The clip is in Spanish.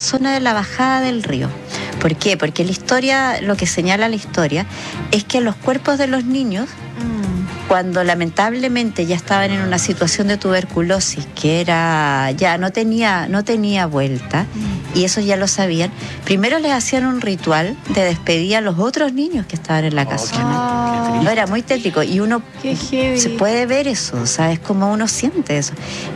zona de la bajada del río. ¿Por qué? Porque la historia, lo que señala la historia, es que los cuerpos de los niños, cuando lamentablemente ya estaban en una situación de tuberculosis, que era ya no tenía vuelta, y eso ya lo sabían, primero les hacían un ritual de despedida a los otros niños que estaban en la casona. No, era muy tétrico, y uno se puede ver eso, ¿sabes? Como uno siente eso.